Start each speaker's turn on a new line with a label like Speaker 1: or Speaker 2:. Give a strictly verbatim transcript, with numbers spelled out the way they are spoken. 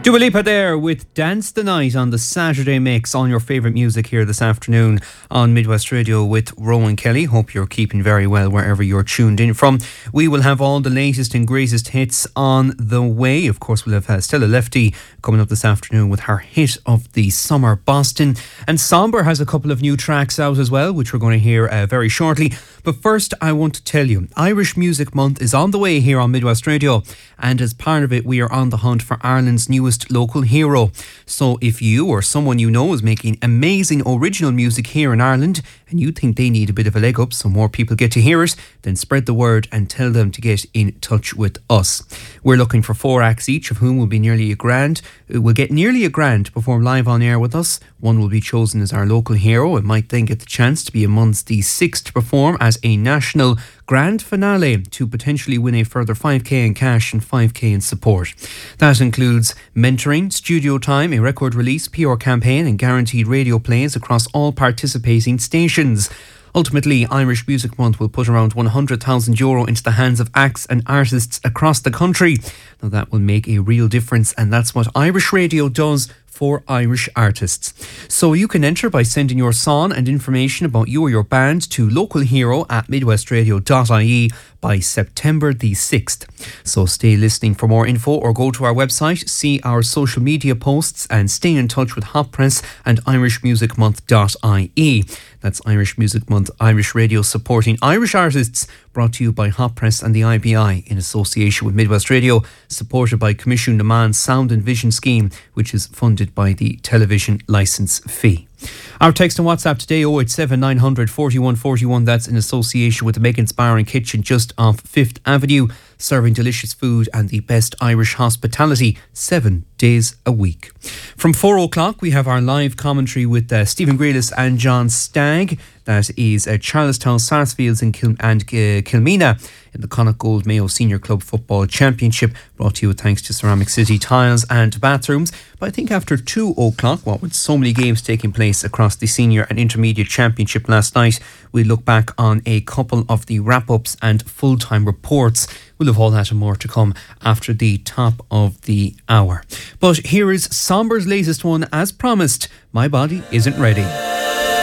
Speaker 1: Dua Lipa there with Dance the Night on the Saturday Mix on your favourite music here this afternoon on Midwest Radio with Rowan Kelly. Hope you're keeping very well wherever you're tuned in from. We will have all the latest and greatest hits on the way. Of course, we'll have uh, Stella Lefty coming up this afternoon with her hit of the summer, Boston. And Somber has a couple of new tracks out as well, which we're going to hear uh, very shortly. But first, I want to tell you, Irish Music Month is on the way here on Midwest Radio. And as part of it, we are on the hunt for Ireland's newest local hero. So if you or someone you know is making amazing original music here in Ireland and you think they need a bit of a leg up so more people get to hear it, then spread the word and tell them to get in touch with us. We're looking for four acts each, of whom will be nearly a grand. We'll get nearly a grand to perform live on air with us. One will be chosen as our local hero and might then get the chance to be amongst the six to perform as a national grand finale to potentially win a further five k in cash and five k in support. That includes mentoring, studio time, a record release, P R campaign and guaranteed radio plays across all participating stations. Ultimately, Irish Music Month will put around one hundred thousand euro into the hands of acts and artists across the country. Now that will make a real difference, and that's what Irish Radio does for Irish artists. So you can enter by sending your song and information about you or your band to localhero at midwestradio dot I E by September the sixth. So stay listening for more info or go to our website, see our social media posts and stay in touch with Hot Press and irish music month dot I E. That's Irish Music Month, Irish Radio supporting Irish artists, brought to you by Hot Press and the I B I in association with Midwest Radio, supported by Commission Demand Sound and Vision Scheme, which is funded by the television licence fee. Our text and WhatsApp today, oh eight seven nine hundred forty-one forty-one. That's in association with the Megan's Bar and Kitchen just off Fifth Avenue, serving delicious food and the best Irish hospitality seven days a week. From four o'clock, we have our live commentary with uh, Stephen Grealis and John Stagg. That is uh, Charlestown Sarsfields and, Kil- and uh, Kilmena in the Connacht Gold Mayo Senior Club Football Championship, brought to you with thanks to Ceramic City Tiles and Bathrooms. But I think after two o'clock, what with so many games taking place across the Senior and Intermediate Championship last night, we look back on a couple of the wrap-ups and full-time reports. We'll have all that and more to come after the top of the hour. But here is Somber's latest one, as promised, My Body Isn't Ready.